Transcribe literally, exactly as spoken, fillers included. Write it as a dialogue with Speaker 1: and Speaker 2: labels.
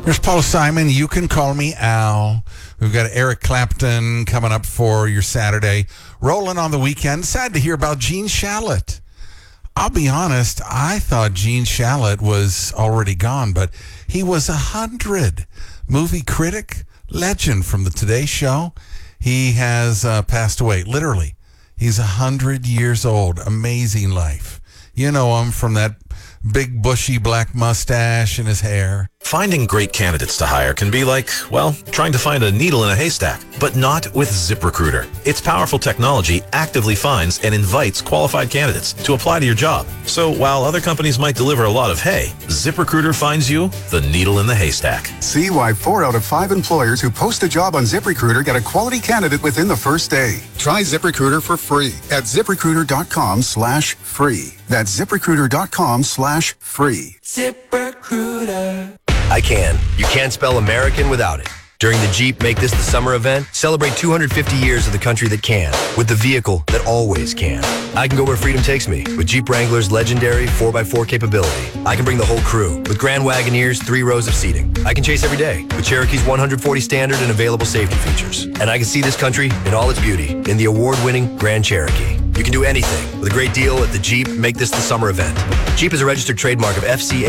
Speaker 1: There's Paul Simon. You can call me Al. We've got Eric Clapton coming up for your Saturday. Rolling on the weekend. Sad to hear about Gene Shalit. I'll be honest, I thought Gene Shalit was already gone, but he was a hundred. Movie critic, legend from the Today Show. He has uh, passed away, literally. He's a hundred years old. Amazing life. You know him from that big bushy black mustache and his hair.
Speaker 2: Finding great candidates to hire can be like, well, trying to find a needle in a haystack, but not with ZipRecruiter. Its powerful technology actively finds and invites qualified candidates to apply to your job. So while other companies might deliver a lot of hay, ZipRecruiter finds you the needle in the haystack.
Speaker 3: See why four out of five employers who post a job on ZipRecruiter get a quality candidate within the first day. Try ZipRecruiter for free at ZipRecruiter.com slash free. That's ZipRecruiter.com slash free.
Speaker 4: ZipRecruiter. I can. You can't spell American without it. During the Jeep Make This the Summer event, celebrate two hundred fifty years of the country that can, with the vehicle that always can. I can go where freedom takes me with Jeep Wrangler's legendary four by four capability. I can bring the whole crew with Grand Wagoneer's three rows of seating. I can chase every day with Cherokee's one hundred forty standard and available safety features. And I can see this country in all its beauty in the award-winning Grand Cherokee. You can do anything with a great deal at the Jeep Make This the Summer event. Jeep is a registered trademark of F C A